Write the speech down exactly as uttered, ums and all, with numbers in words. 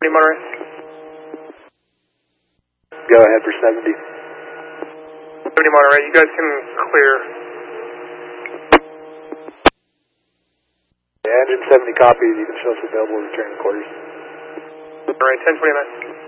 Monterey. Go ahead for seventy. seventy Monterey, you guys can clear. Yeah, engine seventy copies, you can show us available return quarters. Alright, ten twenty-nine.